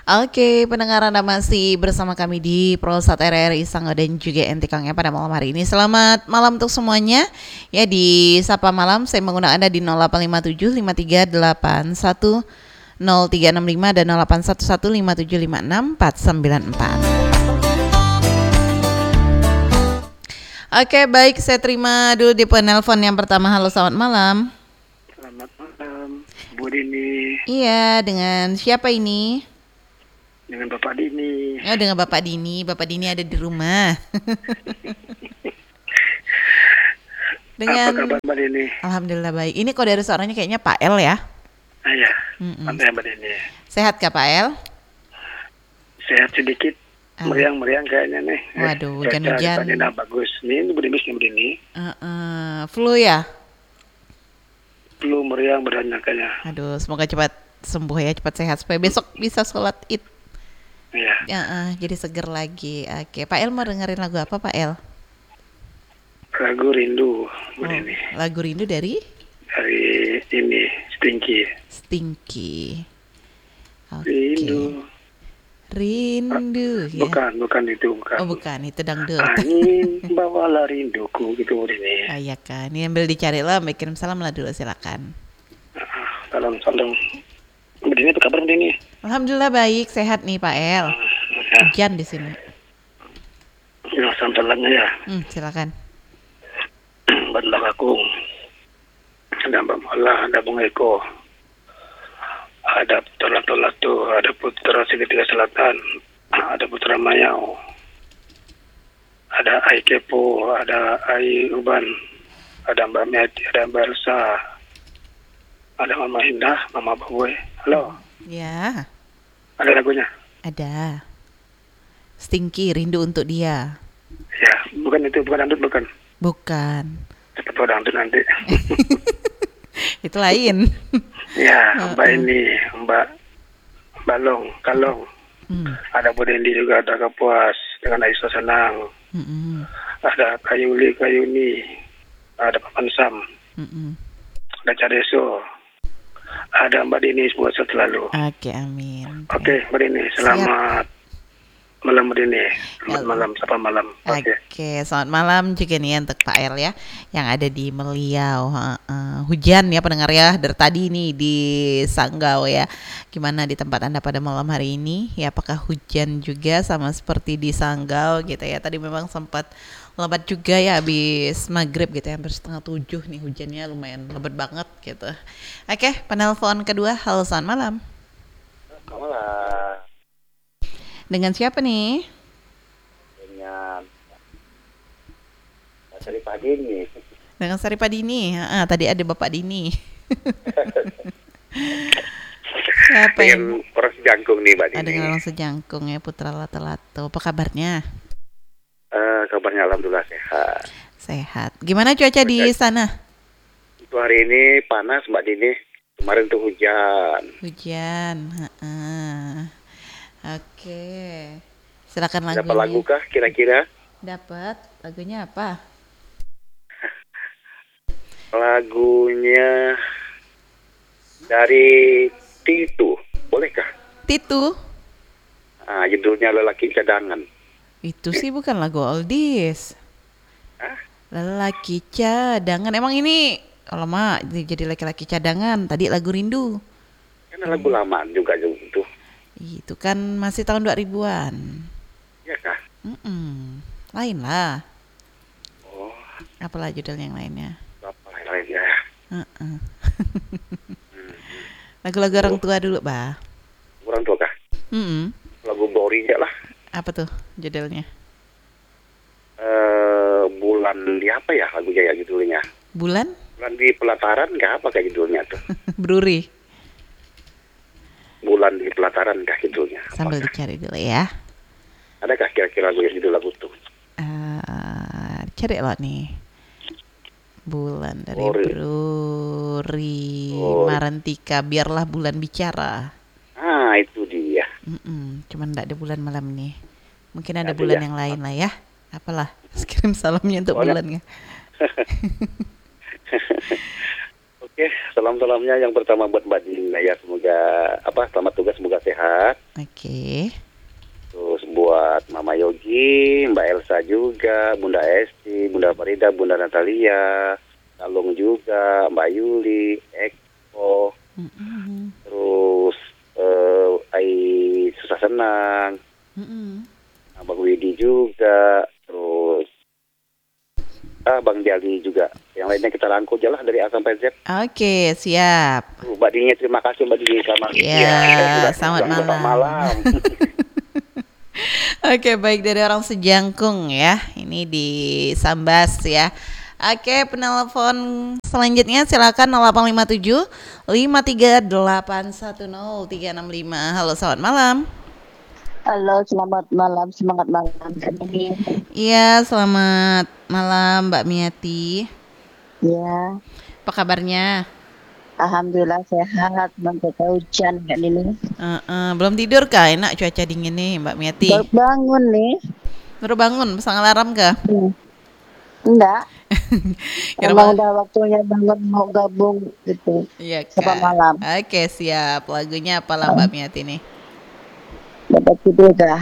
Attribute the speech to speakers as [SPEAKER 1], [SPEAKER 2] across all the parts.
[SPEAKER 1] Oke, pendengar Anda masih bersama kami di Prosat RRI Sangga dan juga NTKnya pada malam hari ini. Selamat malam untuk semuanya. Ya, di Sapa Malam saya menggunakan Anda di 0857 5381 0365 dan 0811 5756 494. Oke, baik, saya terima dulu di penelpon yang pertama. Halo, selamat malam.
[SPEAKER 2] Selamat malam, Bu Dini.
[SPEAKER 1] Iya, dengan siapa ini?
[SPEAKER 2] Dengan Bapak Dini.
[SPEAKER 1] Oh, dengan Bapak Dini. Bapak Dini ada di rumah. Dengan...
[SPEAKER 2] Apa kabar Mbak Dini?
[SPEAKER 1] Alhamdulillah baik. Ini kok dari suaranya kayaknya Pak El ya?
[SPEAKER 2] Iya, santai Mbak Dini.
[SPEAKER 1] Sehat kah Pak El?
[SPEAKER 2] Sehat sedikit, meriang-meriang kayaknya nih.
[SPEAKER 1] Waduh, hujan-hujan.
[SPEAKER 2] Cuaca bagus. Ini Bu Dini, Bu Dini.
[SPEAKER 1] Flu ya?
[SPEAKER 2] Flu meriang badannya kayaknya.
[SPEAKER 1] Aduh, semoga cepat sembuh ya, cepat sehat supaya besok bisa sholat Id.
[SPEAKER 2] Iya.
[SPEAKER 1] Jadi seger lagi. Oke, Pak El mau dengerin lagu apa Pak El?
[SPEAKER 2] Lagu Rindu, Bu Dini.
[SPEAKER 1] Lagu Rindu dari?
[SPEAKER 2] Dari ini, Stinky.
[SPEAKER 1] Okay. Rindu ya.
[SPEAKER 2] Bukan itu.
[SPEAKER 1] Oh bukan, itu dangdut.
[SPEAKER 2] Angin bawalah rinduku, gitu Bu Dini.
[SPEAKER 1] Iya kan, ini ambil dicari lah, kirim salam lah dulu silakan.
[SPEAKER 2] Salam. Bu Dini, apa kabar Bu Dini?
[SPEAKER 1] Alhamdulillah baik, sehat nih Pak El. Hujan di sini.
[SPEAKER 2] Ya, salamnya ya.
[SPEAKER 1] Silakan.
[SPEAKER 2] Badlah Kakung, ada Mbak Mola, ada Bung Eko, ada Putra Tolatu, ada Putra Segitiga Selatan, ada Putra Mayau, ada Ai Kepo, ada Ai Uban, ada Mbak Meti, ada Mbak Elsa, ada Mama Indah, Mama Baboy. Halo.
[SPEAKER 1] Ya.
[SPEAKER 2] Ada lagunya?
[SPEAKER 1] Ada. Stinky, Rindu untuk Dia.
[SPEAKER 2] Ya, bukan itu, bukan dangdut, bukan.
[SPEAKER 1] Bukan.
[SPEAKER 2] Cepat tahu dangdut nanti.
[SPEAKER 1] Itu lain.
[SPEAKER 2] Ya, Mbak ini, Mbak Kalong. Ada Bu Dendi juga, ada Kapuas dengan Aisyah Senang. Ada Kayuni, ada Papan Sam. Ada Cadeso. Ada Mbak Dini, semoga sehat selalu.
[SPEAKER 1] Oke, amin.
[SPEAKER 2] Oke, Mbak Dini, selamat malam Mbak Dini. Selamat malam, sapa malam.
[SPEAKER 1] Oke, selamat malam juga nih untuk Pak El ya, yang ada di Meliau. Hujan ya pendengar ya, dari tadi nih di Sanggau ya. Gimana di tempat Anda pada malam hari ini? Ya, apakah hujan juga sama seperti di Sanggau gitu ya? Tadi memang sempat lebat juga ya habis maghrib gitu ya, hampir 6:30 nih hujannya, lumayan lebat banget gitu. Oke, penelpon kedua. Halo, selamat malam.
[SPEAKER 2] Selamat malam.
[SPEAKER 1] Dengan siapa nih?
[SPEAKER 2] Dengan Saripah Dini.
[SPEAKER 1] Dengan Saripah Dini. Tadi ada Bapak Dini. Siapa
[SPEAKER 2] dengan orang Sejangkung nih Mbak Dini.
[SPEAKER 1] Dengan orang Sejangkung ya, Putra Lato-Lato. Apa kabarnya?
[SPEAKER 2] Kabarnya alhamdulillah sehat.
[SPEAKER 1] Sehat. Gimana cuaca di sana?
[SPEAKER 2] Untuk hari ini panas Mbak Dini. Kemarin tuh hujan.
[SPEAKER 1] Oke. Silakan lagunya.
[SPEAKER 2] Dapat lagu kah kira-kira?
[SPEAKER 1] Dapat. Lagunya apa?
[SPEAKER 2] Lagunya dari Titu. Bolehkah?
[SPEAKER 1] Titu?
[SPEAKER 2] Judulnya Lelaki Cadangan.
[SPEAKER 1] Itu sih bukan lagu oldies. Lelaki cadangan. Emang ini kalau mah jadi laki-laki cadangan. Tadi lagu Rindu.
[SPEAKER 2] Kan lagu lama juga itu.
[SPEAKER 1] Itu kan masih tahun 2000-an.
[SPEAKER 2] Iya kah?
[SPEAKER 1] Lain lah.
[SPEAKER 2] Oh.
[SPEAKER 1] Apalah judul yang lainnya?
[SPEAKER 2] Apa lainnya?
[SPEAKER 1] Lagu-lagu orang tua dulu, Bah.
[SPEAKER 2] Orang tua kah? Lagu Bori ya lah.
[SPEAKER 1] Apa tuh judulnya?
[SPEAKER 2] Bulan di apa ya lagu Jaya judulnya?
[SPEAKER 1] Bulan
[SPEAKER 2] di Pelataran nggak apa kayak judulnya tuh?
[SPEAKER 1] Bruri.
[SPEAKER 2] Bulan di Pelataran kah judulnya?
[SPEAKER 1] Sambil dicari dulu ya.
[SPEAKER 2] Adakah kira-kira lagu yang judul lagu tuh?
[SPEAKER 1] Cari lo nih. Bulan dari Bruri Marantika, biarlah bulan bicara.
[SPEAKER 2] Itu dia.
[SPEAKER 1] Cuman enggak ada bulan malam nih. Mungkin ada bulan yang lain lah ya. Apalah, kirim salamnya untuk bulannya.
[SPEAKER 2] Oke, salam-salamnya yang pertama buat Mbak Dina ya, semoga selamat tugas, semoga sehat.
[SPEAKER 1] Oke.
[SPEAKER 3] Terus buat Mama Yogi, Mbak Elsa juga, Bunda Esti, Bunda Farida, Bunda Natalia, Kalung juga, Mbak Yuli, Eko, terus Ai Susah Senang, Abang Widi juga, terus Bang Jali juga. Yang lainnya kita rangkul aja lah dari A sampai Z.
[SPEAKER 1] Oke, siap.
[SPEAKER 3] Mbak Dini, terima kasih Mbak Dini. Selamat
[SPEAKER 1] selamat malam. Oke, baik, dari orang Sejangkung ya. Ini di Sambas ya. Oke, penelpon selanjutnya silakan 0857 53810 365. Halo, selamat malam.
[SPEAKER 4] Halo, selamat malam, semangat malam.
[SPEAKER 1] Iya, selamat malam Mbak Miati.
[SPEAKER 4] Ya,
[SPEAKER 1] Apa kabarnya?
[SPEAKER 4] alhamdulillah sehat. Mantap hujan kan ini.
[SPEAKER 1] Belum tidur kah? Enak cuaca dingin nih Mbak Miati.
[SPEAKER 4] Baru bangun nih.
[SPEAKER 1] Baru bangun, pasang alarm kah?
[SPEAKER 4] Enggak.
[SPEAKER 1] Kira
[SPEAKER 4] Emang udah waktunya bangun mau gabung gitu.
[SPEAKER 1] Iya
[SPEAKER 4] Sapa
[SPEAKER 1] kak.
[SPEAKER 4] malam.
[SPEAKER 1] Oke, siap. Lagunya apa lah Mbak Miati nih?
[SPEAKER 4] Dapat tidur dah.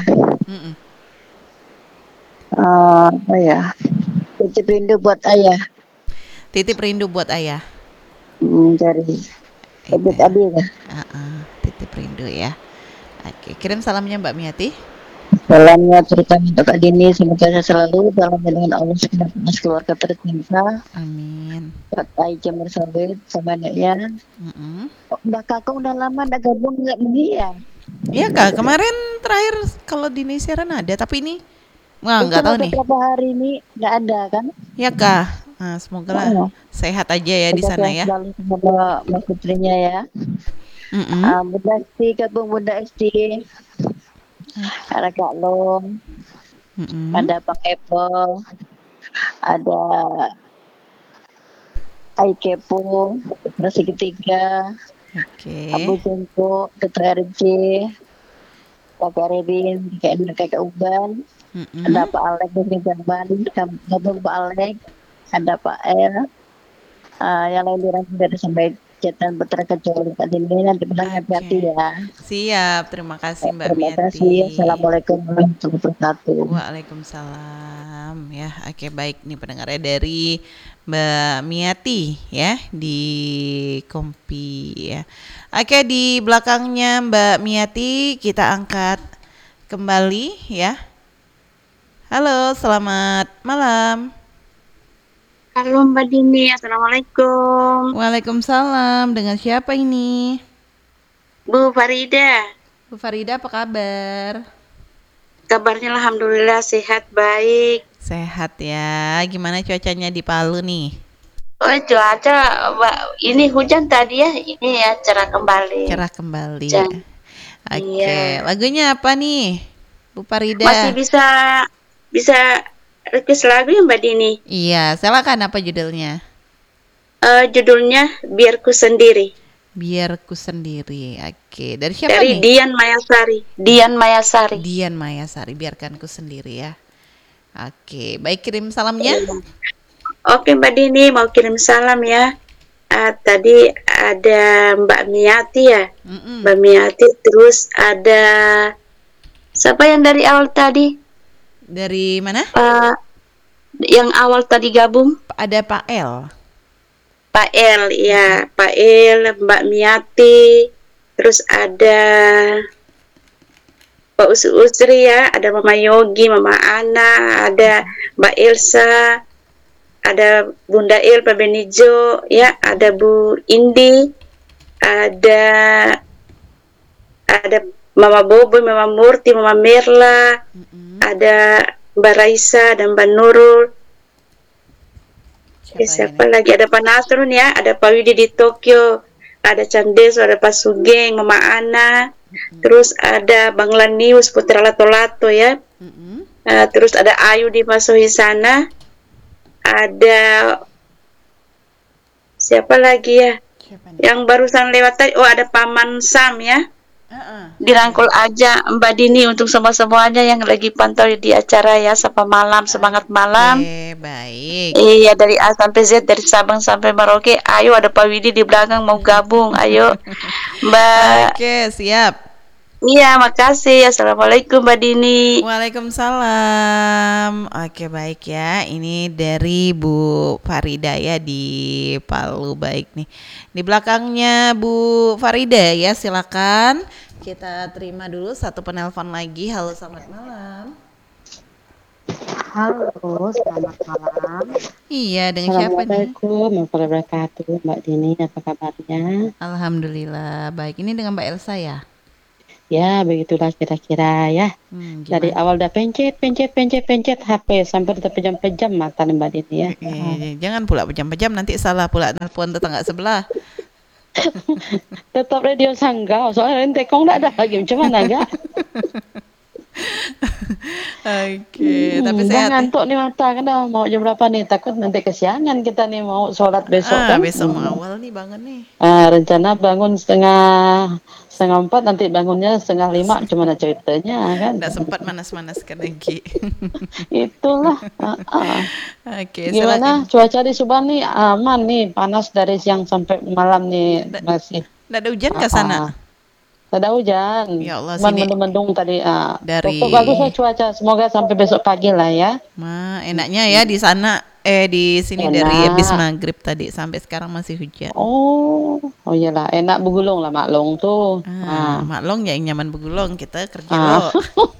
[SPEAKER 4] Apa ya? Titip rindu buat ayah.
[SPEAKER 1] Titip rindu buat ayah.
[SPEAKER 4] Dari Ebit Abi ya.
[SPEAKER 1] Titip rindu ya. Oke, kirim salamnya Mbak Miati.
[SPEAKER 4] Salamnya terutama untuk Kak Dini, semoga saya selalu dalam lindungan Allah subhanahu keluarga tercinta.
[SPEAKER 1] Amin.
[SPEAKER 4] Buat Aija Mersawit sama anaknya. Mbak Kakak udah lama nggak gabung nggak ya?
[SPEAKER 1] Iya kak, kemarin terakhir kalau di siaran ada, tapi ini nggak tahu nih.
[SPEAKER 4] Beberapa hari ini nggak ada kan?
[SPEAKER 1] Iya kak. Nah, semoga lah sehat aja ya di sana ya.
[SPEAKER 4] Selalu sama Mbak Putrinya ya. Bunda Esti, gabung Bunda Esti. Ada Kak Long, ada Bang Apple, ada Aikepo, generasi ketiga, Abu Jengko, Dr. RJ, Kakak Rebin, Kakak Uban, ada Pak Alek dari Jamban, gabung Pak Alek, ada Pak El, yang lain dirangkum dari sampai cetan Putra kecuali Kak Dini, nanti bilang hati-hati ya.
[SPEAKER 1] Siap, terima kasih Mbak Miati.
[SPEAKER 4] Terima kasih. Assalamualaikum warahmatullahi wabarakatuh.
[SPEAKER 1] Waalaikumsalam ya. Oke, baik nih pendengarnya dari Mbak Miati ya di Kompi ya. Oke, di belakangnya Mbak Miati kita angkat kembali ya. Halo, selamat malam.
[SPEAKER 5] Halo Mbak Dini, Assalamualaikum.
[SPEAKER 1] Waalaikumsalam, dengan siapa ini?
[SPEAKER 5] Bu Farida.
[SPEAKER 1] Bu Farida, apa kabar?
[SPEAKER 5] Kabarnya alhamdulillah sehat, baik.
[SPEAKER 1] Sehat ya, gimana cuacanya di Palu nih?
[SPEAKER 5] Oh cuaca, ini hujan tadi ya, ini ya cerah kembali.
[SPEAKER 1] Cerah kembali. Oke, lagunya apa nih Bu Farida?
[SPEAKER 5] Masih bisa request lagu ya Mbak Dini?
[SPEAKER 1] Iya, silakan, apa judulnya?
[SPEAKER 5] Judulnya Biar Ku Sendiri.
[SPEAKER 1] Biar Ku Sendiri. Oke, dari siapa
[SPEAKER 5] dari
[SPEAKER 1] nih?
[SPEAKER 5] Dian Mayasari.
[SPEAKER 1] Dian Mayasari, Biarkan Ku Sendiri ya. Oke, baik, kirim salamnya.
[SPEAKER 5] Oke Mbak Dini, mau kirim salam ya. Tadi ada Mbak Miati ya. Mbak Miati, terus ada siapa yang dari awal tadi?
[SPEAKER 1] Dari mana?
[SPEAKER 5] Yang awal tadi gabung?
[SPEAKER 1] Ada Pak El.
[SPEAKER 5] Pak El, ya. Pak El, Mbak Miati, terus ada Pak Usri ya, ada Mama Yogi, Mama Ana, ada Mbak Elsa, ada Bunda El, Pak Benijo, ya, ada Bu Indi, ada Mama Bobo, Mama Murti, Mama Merla, ada Mbak Raisa dan Mbak Nurul. Siapa lagi? Ada Pak Nasrun ya, ada Pak Widi di Tokyo, ada Candeso, ada Pak Sugeng, Mama Ana, terus ada Bang Lanius, Putra Lato-Lato ya, terus ada Ayu di Masohi sana, ada siapa lagi ya? Yang barusan lewat tadi, ada Paman Sam ya. Dirangkul aja Mbak Dini untuk semuanya yang lagi pantau di acara ya. Sapa malam, semangat malam.
[SPEAKER 1] Baik.
[SPEAKER 5] Iya, dari A sampai Z, dari Sabang sampai Merauke. Ayo, ada Pak Widi di belakang mau gabung. Ayo Mbak.
[SPEAKER 1] Oke, siap.
[SPEAKER 5] Iya, makasih. Assalamualaikum Mbak Dini.
[SPEAKER 1] Waalaikumsalam. Oke, baik ya. Ini dari Bu Farida ya di Palu, baik nih. Di belakangnya Bu Farida ya, silakan. Kita terima dulu satu penelpon lagi. Halo, selamat malam.
[SPEAKER 6] Halo, selamat malam.
[SPEAKER 1] Iya, dengan siapa nih?
[SPEAKER 6] Assalamualaikum warahmatullahi wabarakatuh, Mbak Dini, apa kabarnya?
[SPEAKER 1] Alhamdulillah, baik. Ini dengan Mbak Elsa ya?
[SPEAKER 6] Ya, begitulah kira-kira ya. Dari
[SPEAKER 1] Gimana?
[SPEAKER 6] awal udah pencet HP sampai terpejam-pejam mata nih Mbak Dini ya.
[SPEAKER 1] Jangan pula pejam-pejam, nanti salah pula nelpon tetangga sebelah.
[SPEAKER 6] Tetap radio Sanggau, soalnya Rentekong nggak ada lagi, macam mana enggak?
[SPEAKER 1] Oke, tapi sehat ya?
[SPEAKER 6] ngantuk nih mata, kan dah mau jam berapa nih? Takut nanti kesiangan kita nih mau sholat besok kan.
[SPEAKER 1] Besok mau awal nih bangun nih.
[SPEAKER 6] Rencana bangun setengah 4, nanti bangunnya setengah 5, gimana ceritanya kan?
[SPEAKER 1] Nggak sempat manas-manaskan lagi.
[SPEAKER 6] Itulah.
[SPEAKER 1] Oke,
[SPEAKER 6] Gimana
[SPEAKER 1] silakan.
[SPEAKER 6] cuaca di Subang nih? Aman nih, panas dari siang sampai malam nih masih.
[SPEAKER 1] Nggak ada hujan ke sana?
[SPEAKER 6] Tak ada hujan.
[SPEAKER 1] Ya Allah,
[SPEAKER 6] Cuman
[SPEAKER 1] sini
[SPEAKER 6] mendung-mendung tadi.
[SPEAKER 1] dari
[SPEAKER 6] Pokok bagus lah cuaca. Semoga sampai besok pagi lah ya.
[SPEAKER 1] enaknya ya di sana di sini dari habis maghrib tadi sampai sekarang masih hujan.
[SPEAKER 6] Oh iyalah, enak begulung lah maklong tuh.
[SPEAKER 1] Maklong ya yang nyaman begulung, kita kerja loh.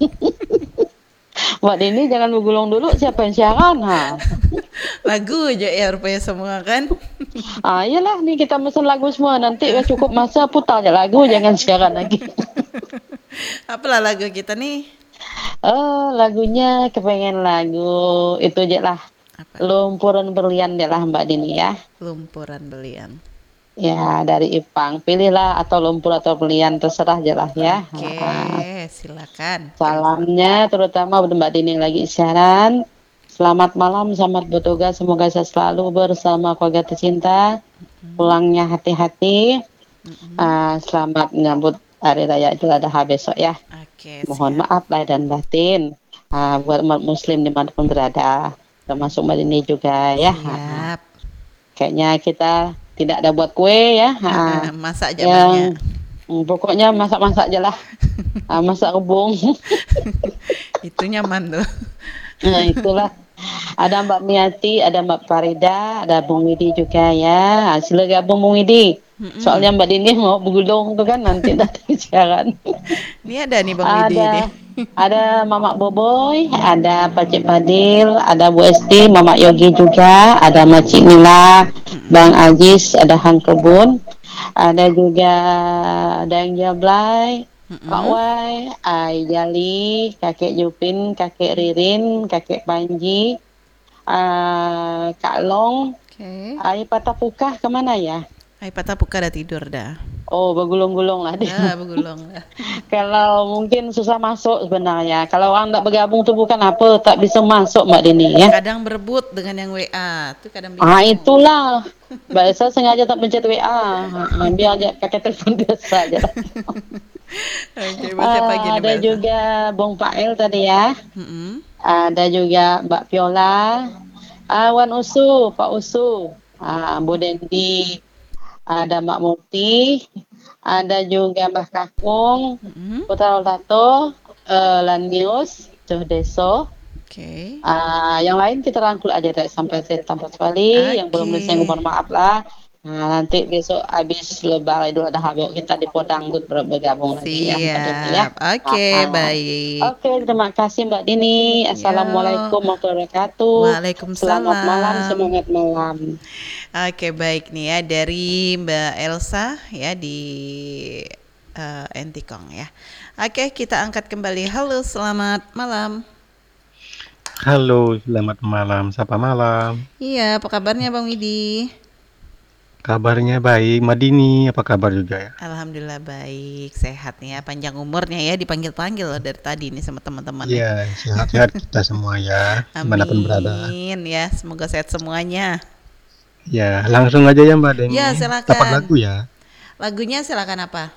[SPEAKER 6] Mbak Dini jangan begulung dulu, siapa yang siaran?
[SPEAKER 1] Lagu aja ya rupanya semua kan.
[SPEAKER 6] Iyalah nih kita pesan lagu semua, nanti cukup masa putar aja lagu, jangan siaran lagi.
[SPEAKER 1] Apalah lagu kita nih?
[SPEAKER 6] Lagunya kepengen lagu itu aja lah.
[SPEAKER 1] Apa?
[SPEAKER 6] Lumpuran Berlian deh lah Mbak Dini ya.
[SPEAKER 1] Lumpuran Berlian.
[SPEAKER 6] Ya dari Ipang, pilihlah atau lumpur atau berlian terserah aja lah ya.
[SPEAKER 1] Oke, silakan.
[SPEAKER 6] Salamnya terutama buat Mbak Dini yang lagi siaran. Selamat malam, selamat bertugas, semoga saya selalu bersama keluarga tercinta. Pulangnya hati-hati. Selamat menyambut Hari Raya Idul Adha besok ya.
[SPEAKER 1] Oke,
[SPEAKER 6] Mohon maaf lahir dan batin. Buat umat muslim dimanapun berada, termasuk Mbak Dini juga ya.
[SPEAKER 1] Siap.
[SPEAKER 6] Kayaknya kita tidak ada buat kue ya.
[SPEAKER 1] Masak aja banyak.
[SPEAKER 6] Pokoknya masak-masak aja lah. Masak rebung.
[SPEAKER 1] Itu nyaman tuh.
[SPEAKER 6] Nah itulah. Ada Mbak Miati, ada Mbak Farida, ada Bung Widi juga ya. Sila gabung Bung Widi. Soalnya Mbak Dini mau begulung tuh kan nanti nanti siaran.
[SPEAKER 1] Ini ada nih Bang Widi nih.
[SPEAKER 6] Ada Mamak Boboy, ada Pak Cik Fadil, ada Bu Esti, Mamak Yogi juga, ada Macik Nila, Bang Ajis, ada Hang Kebun, ada juga Dayang Jablay, Pak Wai, Ai Jali, Kakek Jupin, Kakek Ririn, Kakek Panji, Kak Long, Ai Patah Pukah kemana ya?
[SPEAKER 1] Ai Patah Pukah udah tidur dah.
[SPEAKER 6] Oh, bergulung-gulung lah dia.
[SPEAKER 1] Bergulung lah.
[SPEAKER 6] Kalau mungkin susah masuk sebenarnya. Kalau orang tak bergabung tuh bukan apa, tak bisa masuk Mbak Dini ya.
[SPEAKER 1] Kadang berebut dengan yang WA, tuh kadang bingung.
[SPEAKER 6] Itulah. Mbak Elsa sengaja tak pencet WA. Biar aja pakai telepon biasa aja.
[SPEAKER 1] Oke, siapa lagi nih,
[SPEAKER 6] ada juga Bung Pael tadi ya. Ada juga Mbak Viola. Wan Usu, Pak Usu. Bu Dendi. Ada Mbak Mukti, ada juga Mbak Kakung, Putra Tato, Lanius, Joh Deso. Yang lain kita rangkul aja deh sampai tanpa sekali. Yang belum bisa mohon maaf lah. Nanti besok habis lebaran Idul Adha kita di Podanggut bergabung lagi ya.
[SPEAKER 1] Oke, baik.
[SPEAKER 6] Oke, terima kasih Mbak Dini. Assalamualaikum warahmatullahi wabarakatuh.
[SPEAKER 1] Waalaikumsalam.
[SPEAKER 6] Selamat malam, semangat malam.
[SPEAKER 1] Oke, baik nih ya dari Mbak Elsa ya di Entikong ya. Oke, kita angkat kembali. Halo, selamat malam.
[SPEAKER 7] Halo, selamat malam. Sapa malam.
[SPEAKER 1] Iya, apa kabarnya Bang Widi?
[SPEAKER 7] Kabarnya baik. Madini, apa kabar juga ya?
[SPEAKER 1] Alhamdulillah baik, sehat nih ya, panjang umurnya ya, dipanggil-panggil loh dari tadi nih sama teman-teman.
[SPEAKER 7] Iya, sehat-sehat kita semua ya, dimanapun berada.
[SPEAKER 1] Amin ya, semoga sehat semuanya.
[SPEAKER 7] Ya, langsung aja ya Mbak Deni.
[SPEAKER 1] Ya, silakan.
[SPEAKER 7] Dapat lagu ya.
[SPEAKER 1] Lagunya silakan apa?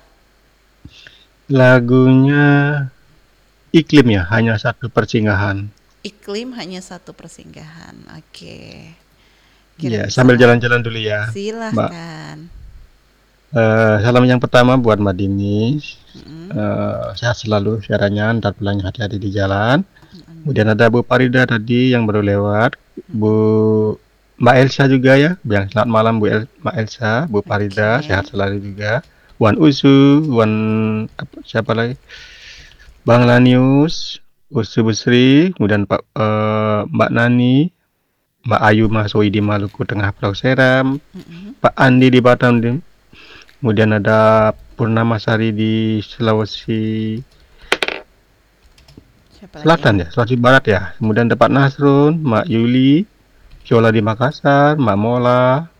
[SPEAKER 7] Lagunya Iklim ya, hanya satu persinggahan.
[SPEAKER 1] Iklim hanya satu persinggahan. Oke.
[SPEAKER 7] Iya, sambil jalan-jalan dulu ya.
[SPEAKER 1] Silahkan.
[SPEAKER 7] Salam yang pertama buat Mbak Dinis. Sehat selalu siarannya, ntar pulangnya hati-hati di jalan. Kemudian ada Bu Parida tadi yang baru lewat, Mbak Elsa juga ya, bilang selamat malam Mbak Elsa, Bu Parida, sehat selalu juga. Wan Usu, siapa lagi? Bang Lanius, Usu Busri, kemudian Mbak Nani, Mbak Ayu Mahsoi di Maluku Tengah Pulau Seram, Pak Andi di Batam, kemudian ada Purnamasari di Sulawesi Selatan ya, Sulawesi Barat ya. Kemudian ada Pak Nasrun, Mbak Yuli, Viola di Makassar, Mbak Mola,